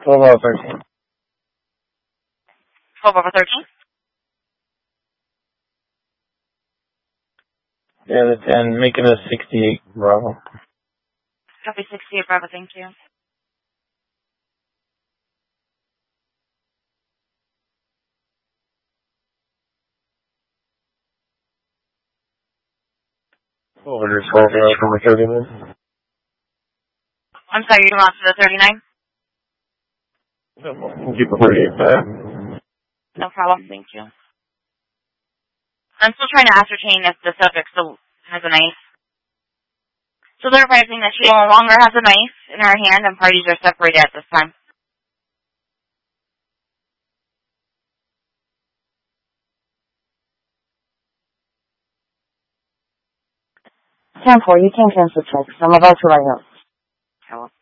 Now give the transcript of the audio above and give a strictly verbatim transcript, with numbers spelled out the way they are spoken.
twelve out of thirteen. twelve over thirteen? Yeah, and make it a sixty-eight Bravo. Copy sixty-eight Bravo, thank you. Over to twelve over thirty-nine. I'm sorry, you're on to the thirty-nine? No, keep it thirty-eight back. No problem, thank you. I'm still trying to ascertain if the subject still has a knife. So they're advising that she no longer has a knife in her hand and parties are separated at this time. ten four, you can cancel checks. I'm about to write up. Hello.